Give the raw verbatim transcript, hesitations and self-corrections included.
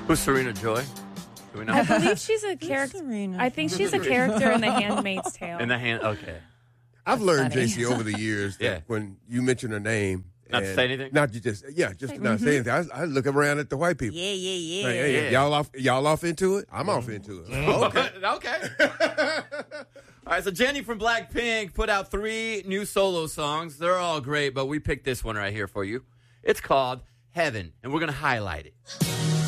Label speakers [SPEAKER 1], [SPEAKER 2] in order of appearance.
[SPEAKER 1] Who's Serena Joy? Do we know?
[SPEAKER 2] I believe she's a character. I think she's a character in The Handmaid's Tale.
[SPEAKER 1] In the hand. Okay.
[SPEAKER 3] I've
[SPEAKER 2] That's
[SPEAKER 3] learned,
[SPEAKER 2] funny.
[SPEAKER 3] J C, over the years that
[SPEAKER 1] Yeah.
[SPEAKER 3] when you mention her name,
[SPEAKER 1] Not to
[SPEAKER 3] and
[SPEAKER 1] say anything?
[SPEAKER 3] Not to just yeah, just to not say anything. I, I look around at the white people.
[SPEAKER 4] Yeah, yeah, yeah.
[SPEAKER 3] Like, hey,
[SPEAKER 1] Yeah.
[SPEAKER 3] y'all off y'all off into it? I'm off into it.
[SPEAKER 1] Okay. okay. All right, so Jenny from Blackpink put out three new solo songs. They're all great, but we picked this one right here for you. It's called Heaven, and we're going to highlight it.